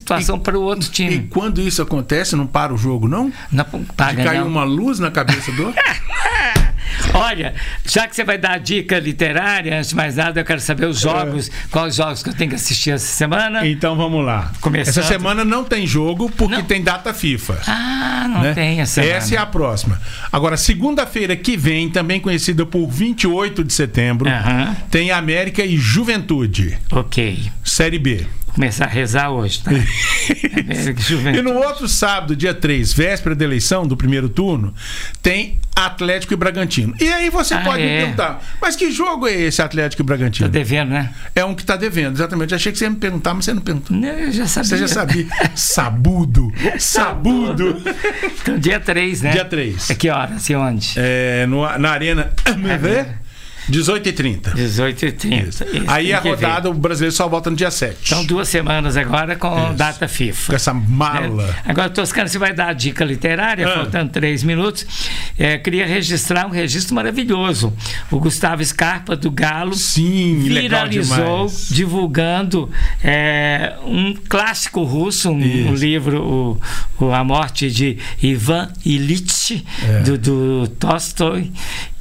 situação para o outro time. E quando isso acontece, não para o jogo, não? Não paga, de cair não. uma luz na cabeça do outro? Olha, já que você vai dar a dica literária, antes de mais nada, eu quero saber os jogos, quais jogos que eu tenho que assistir essa semana. Então vamos lá. Começando. Essa semana não tem jogo porque Não. tem data FIFA. Não tem essa semana. Essa é a próxima. Agora, segunda-feira que vem, também conhecida por 28 de setembro, tem América e Juventude. Ok. Série B. Começar a rezar hoje, tá? E no outro sábado, dia 3, véspera da eleição, do primeiro turno, tem Atlético e Bragantino. E aí você pode me perguntar, mas que jogo é esse Atlético e Bragantino? Tá devendo, né? É um que tá devendo, exatamente. Achei que você ia me perguntar, mas você não perguntou. Não, eu já sabia. Você já sabia. Sabudo. Então, dia 3, né? Dia 3. É que horas e onde? Na Arena MV, 18h30. 18h30. Aí a rodada, o brasileiro só volta no dia 7. Então, 2 semanas agora com data FIFA. Com essa mala. Agora, Toscano, você vai dar a dica literária, faltando 3 minutos. Queria registrar um registro maravilhoso. O Gustavo Scarpa, do Galo, viralizou divulgando um clássico russo, um livro, A Morte de Ivan Ilitch, do Tolstói,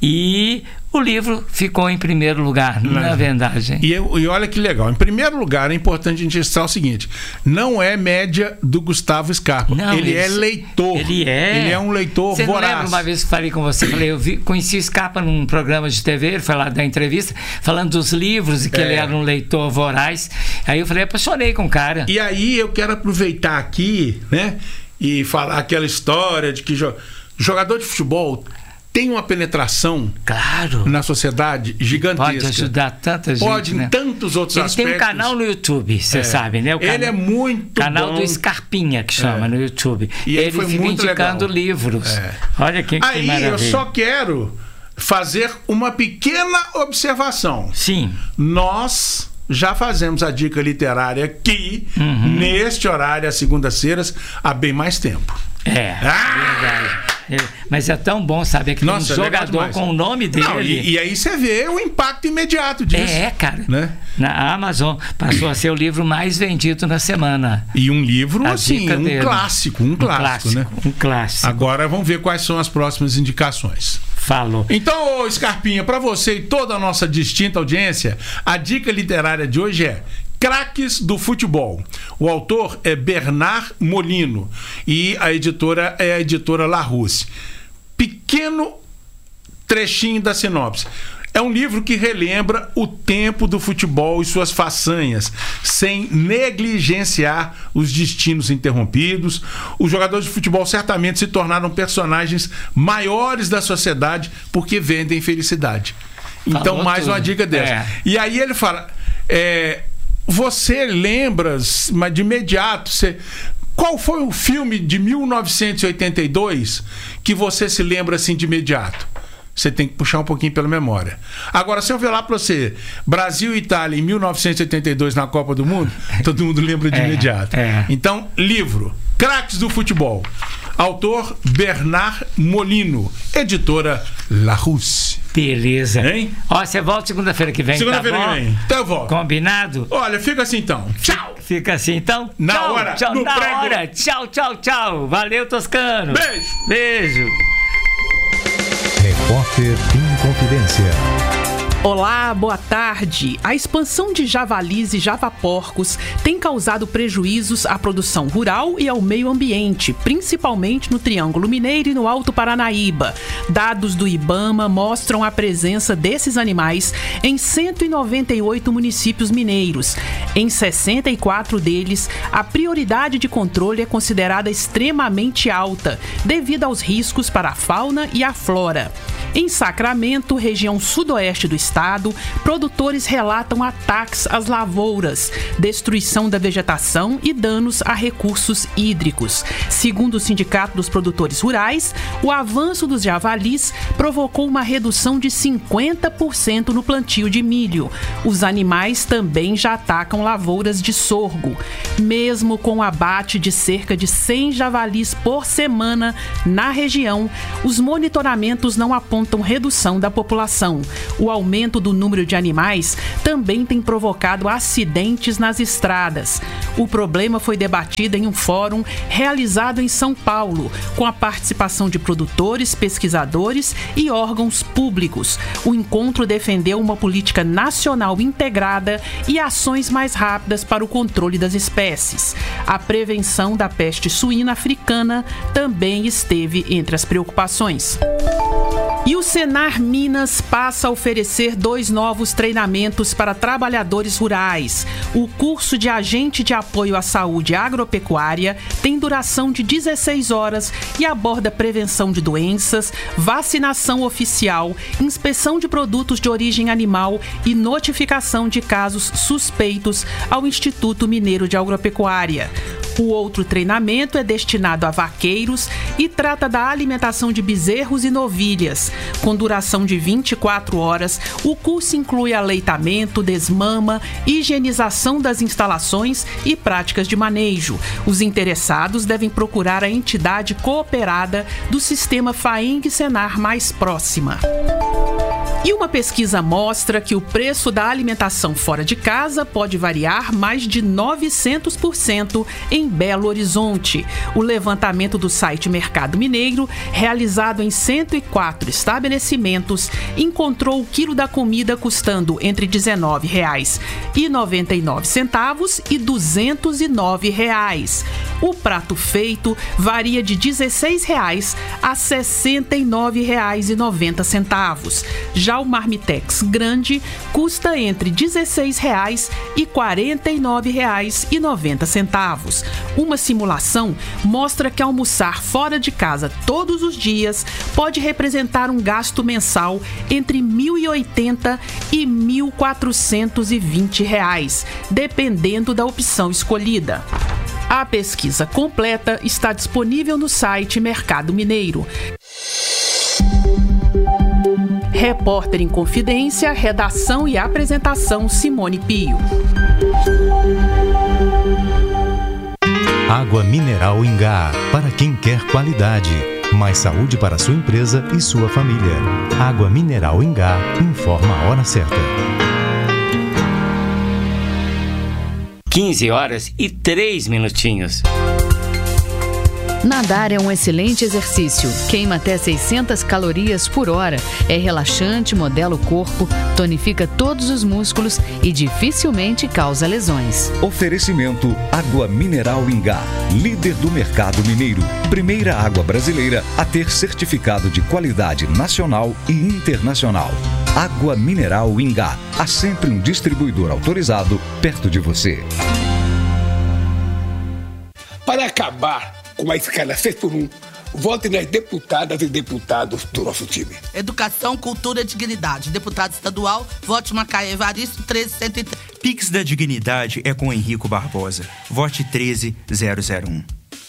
e o livro ficou em primeiro lugar, na verdade. E olha que legal. Em primeiro lugar, é importante a gente registrar o seguinte: não é média do Gustavo Scarpa. Não, ele é leitor. Ele é um leitor voraz. Você não lembra uma vez que falei com você? Conheci o Scarpa num programa de TV, ele foi lá dar entrevista, falando dos livros e que ele era um leitor voraz. Aí eu falei, apaixonei com o cara. E aí eu quero aproveitar aqui, né, e falar aquela história de que jogador de futebol tem uma penetração na sociedade gigantesca. Pode ajudar tanta gente. Pode em tantos outros aspectos. Ele tem um canal no YouTube, você sabe, né? Ele é muito canal bom. do Scarpinha, que chama, no YouTube. E ele foi fica muito indicando legal. livros. Olha que maravilha. Eu só quero fazer uma pequena observação. Sim. Nós já fazemos a dica literária aqui, neste horário, às segundas-feiras, há bem mais tempo. Verdade. Mas é tão bom saber que tem um jogador com o nome dele. Não, e aí você vê o impacto imediato disso. Cara. Né? Na Amazon passou a ser o livro mais vendido na semana. E um livro, assim, um clássico, né? Um clássico. Agora vamos ver quais são as próximas indicações. Falou. Então, Scarpinha, para você e toda a nossa distinta audiência, a dica literária de hoje é Craques do Futebol. O autor é Bernard Molino e a editora é a editora Larousse. Pequeno trechinho da sinopse. É um livro que relembra o tempo do futebol e suas façanhas, sem negligenciar os destinos interrompidos. Os jogadores de futebol certamente se tornaram personagens maiores da sociedade porque vendem felicidade. Então, falou mais tudo. uma dica dessa. E aí ele fala... Você lembra, mas de imediato, qual foi o filme de 1982 que você se lembra assim de imediato? Você tem que puxar um pouquinho pela memória. Agora, se eu ver lá para você, Brasil e Itália em 1982 na Copa do Mundo, todo mundo lembra de imediato. Então, livro, Craques do Futebol. Autor Bernard Molino, editora Larousse. Beleza. Hein? Ó, você volta segunda-feira que vem. Segunda-feira que vem. Então eu volto. Combinado? Olha, fica assim então. Tchau. Fica assim então? Na hora. Tchau, na hora. Tchau, tchau, tchau. Valeu, Toscano. Beijo. Beijo. Repórter em Confidência. Olá, boa tarde. A expansão de javalis e javaporcos tem causado prejuízos à produção rural e ao meio ambiente, principalmente no Triângulo Mineiro e no Alto Paranaíba. Dados do IBAMA mostram a presença desses animais em 198 municípios mineiros. Em 64 deles, a prioridade de controle é considerada extremamente alta, devido aos riscos para a fauna e a flora. Em Sacramento, região sudoeste do estado, produtores relatam ataques às lavouras, destruição da vegetação e danos a recursos hídricos. Segundo o Sindicato dos Produtores Rurais, o avanço dos javalis provocou uma redução de 50% no plantio de milho. Os animais também já atacam lavouras de sorgo. Mesmo com o abate de cerca de 100 javalis por semana na região, os monitoramentos não apontam redução da população. O aumento aumento do número de animais também tem provocado acidentes nas estradas. O problema foi debatido em um fórum realizado em São Paulo, com a participação de produtores, pesquisadores e órgãos públicos. O encontro defendeu uma política nacional integrada e ações mais rápidas para o controle das espécies. A prevenção da peste suína africana também esteve entre as preocupações. E o Senar Minas passa a oferecer 2 novos treinamentos para trabalhadores rurais. O curso de Agente de Apoio à Saúde Agropecuária tem duração de 16 horas e aborda prevenção de doenças, vacinação oficial, inspeção de produtos de origem animal e notificação de casos suspeitos ao Instituto Mineiro de Agropecuária. O outro treinamento é destinado a vaqueiros e trata da alimentação de bezerros e novilhas. Com duração de 24 horas, o curso inclui aleitamento, desmama, higienização das instalações e práticas de manejo. Os interessados devem procurar a entidade cooperada do sistema FAENG-Senar mais próxima. E uma pesquisa mostra que o preço da alimentação fora de casa pode variar mais de 900% em Belo Horizonte. O levantamento do site Mercado Mineiro, realizado em 104 estabelecimentos, encontrou o quilo da comida custando entre R$ 19,99 e R$ 209. O prato feito varia de R$ 16,00 a R$ 69,90. Já o Marmitex grande custa entre R$ 16,00 e R$ 49,90. Uma simulação mostra que almoçar fora de casa todos os dias pode representar um gasto mensal entre R$ 1.080 e R$ 1.420, dependendo da opção escolhida. A pesquisa completa está disponível no site Mercado Mineiro. Repórter em Confidência, redação e apresentação Simone Pio. Água mineral Ingá, para quem quer qualidade. Mais saúde para sua empresa e sua família. Água mineral Ingá, informa a hora certa. 15h03. Nadar é um excelente exercício. Queima até 600 calorias por hora. É relaxante, modela o corpo, tonifica todos os músculos e dificilmente causa lesões. Oferecimento Água Mineral Ingá, líder do mercado mineiro. Primeira água brasileira a ter certificado de qualidade nacional e internacional. Água Mineral Ingá. Há sempre um distribuidor autorizado perto de você. Para acabar com a escala 6x1, vote nas deputadas e deputados do nosso time. Educação, Cultura e Dignidade. Deputado estadual, vote Macaé Evaristo 13103. Pix da Dignidade é com Henrico Barbosa. Vote 13001.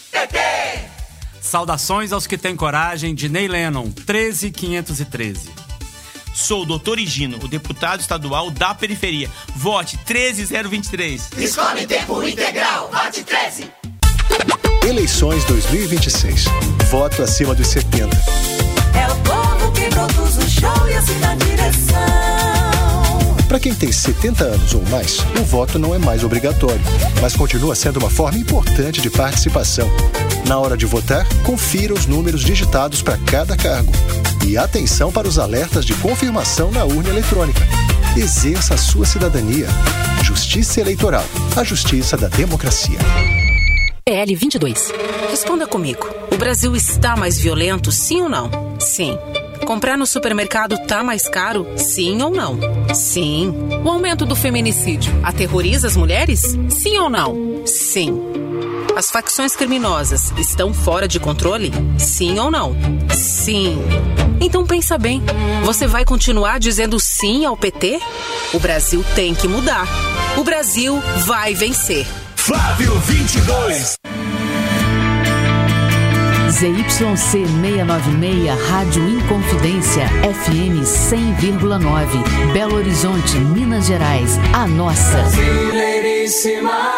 Saudações aos que têm coragem, de Ney Lennon 13513. Sou o Dr. Higino, o deputado estadual da periferia. Vote 13023. Escolhe tempo integral. Vote 13. Eleições 2026. Voto acima dos 70. É o povo que produz o show e assim dá direção. Para quem tem 70 anos ou mais, o voto não é mais obrigatório, mas continua sendo uma forma importante de participação. Na hora de votar, confira os números digitados para cada cargo. E atenção para os alertas de confirmação na urna eletrônica. Exerça a sua cidadania. Justiça Eleitoral. A justiça da democracia. PL 22. Responda comigo. O Brasil está mais violento, sim ou não? Sim. Comprar no supermercado tá mais caro, sim ou não? Sim. O aumento do feminicídio aterroriza as mulheres? Sim ou não? Sim. As facções criminosas estão fora de controle? Sim ou não? Sim. Então pensa bem, você vai continuar dizendo sim ao PT? O Brasil tem que mudar. O Brasil vai vencer. Flávio 22. ZYC 696, Rádio Inconfidência, FM 100,9, Belo Horizonte, Minas Gerais, a nossa. Brasileiríssima.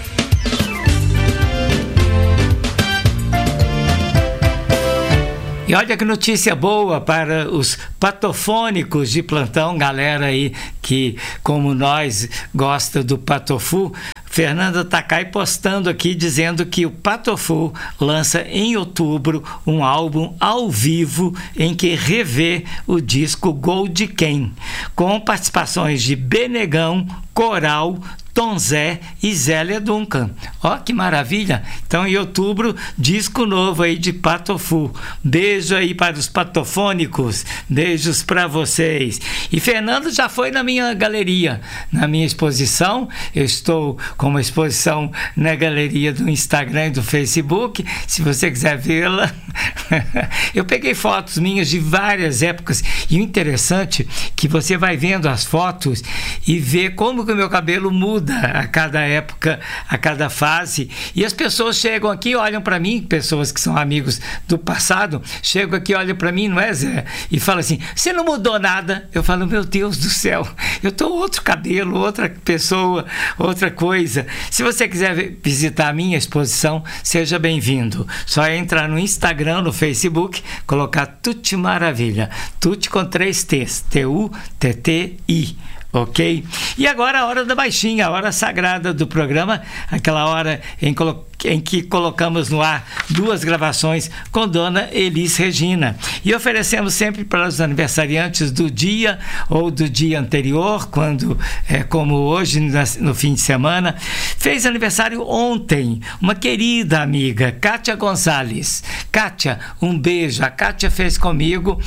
E E olha que notícia boa para os patofônicos de plantão, galera aí que, como nós, gosta do Patofu. Fernanda Takai postando aqui dizendo que o Patofu lança em outubro um álbum ao vivo em que revê o disco Gold Ken, com participações de Benegão, Coral, Tom Zé e Zélia Duncan. Ó, que maravilha! Então, em outubro, disco novo aí de Patofu. Beijo aí para os patofônicos. Beijos para vocês. E Fernando já foi na minha galeria, na minha exposição. Eu estou com uma exposição na galeria do Instagram e do Facebook. Se você quiser vê-la. Eu peguei fotos minhas de várias épocas. E o interessante é que você vai vendo as fotos e vê como que o meu cabelo muda a cada época, a cada fase, e as pessoas chegam aqui e olham para mim, pessoas que são amigos do passado, chegam aqui e olham para mim, não é, Zé? E falam assim, você não mudou nada. Eu falo, meu Deus do céu, eu tô outro cabelo, outra pessoa, outra coisa. Se você quiser visitar a minha exposição, seja bem-vindo. Só entrar no Instagram, no Facebook, colocar Tutti Maravilha, Tutti com 3 T's, T-U-T-T-I. Ok? E agora a hora da baixinha, a hora sagrada do programa, aquela hora em que colocamos no ar 2 gravações com Dona Elis Regina. E oferecemos sempre para os aniversariantes do dia ou do dia anterior, quando, como hoje, no fim de semana, fez aniversário ontem, uma querida amiga, Kátia Gonzalez. Kátia, um beijo. A Kátia fez comigo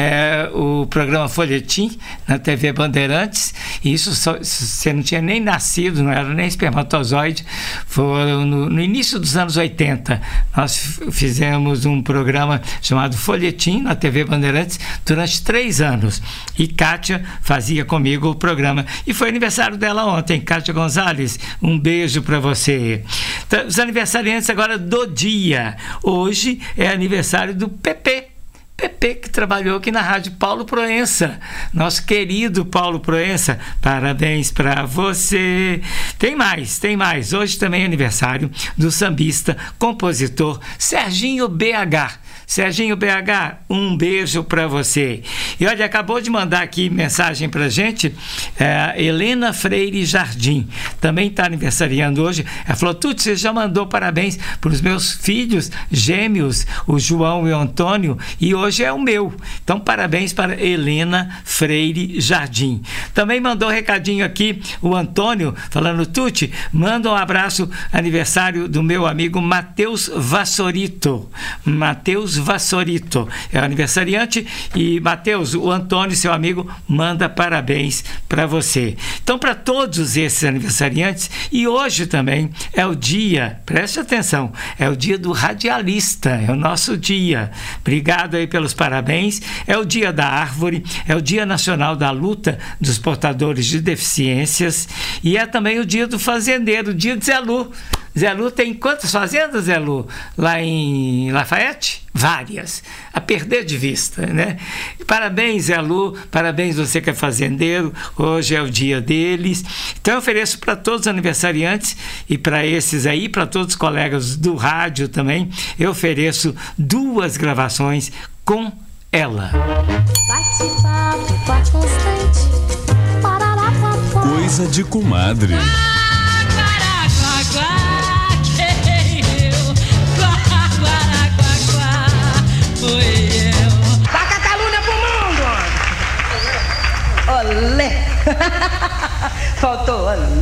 o programa Folhetim na TV Bandeirantes. Isso você não tinha nem nascido, não era nem espermatozoide. Foi no início dos anos 80. Nós fizemos um programa chamado Folhetim na TV Bandeirantes durante 3 anos. E Kátia fazia comigo o programa. E foi aniversário dela ontem. Kátia Gonzalez, um beijo para você. Então, os aniversariantes agora do dia. Hoje é aniversário do Pepe, que trabalhou aqui na Rádio Paulo Proença, nosso querido Paulo Proença, parabéns para você. Tem mais, hoje também é aniversário do sambista, compositor Serginho BH. Serginho BH, um beijo para você. E olha, acabou de mandar aqui mensagem pra gente, Helena Freire Jardim, também está aniversariando hoje. Ela falou, Tuti, você já mandou parabéns para os meus filhos gêmeos, o João e o Antônio, e hoje é o meu. Então, parabéns para Helena Freire Jardim. Também mandou recadinho aqui o Antônio, falando, Tuti, manda um abraço, aniversário do meu amigo Matheus Vassorito. Matheus Vassorito é o aniversariante. E Matheus, o Antônio, seu amigo, manda parabéns para você. Então, para todos esses aniversariantes, e hoje também é o dia, preste atenção, é o dia do radialista, é o nosso dia. Obrigado aí pelos parabéns. É o dia da árvore, é o dia nacional da luta dos portadores de deficiências, e é também o dia do fazendeiro, o dia de Zé Lu. Zé Lu tem quantas fazendas, Zé Lu? Lá em Lafayette? Várias. A perder de vista, né? Parabéns, Zé Lu. Parabéns você que é fazendeiro. Hoje é o dia deles. Então eu ofereço para todos os aniversariantes e para esses aí, para todos os colegas do rádio também, eu ofereço 2 gravações com ela. Coisa de comadre. Taca a calúnia pro mundo! Olé! Faltou olé.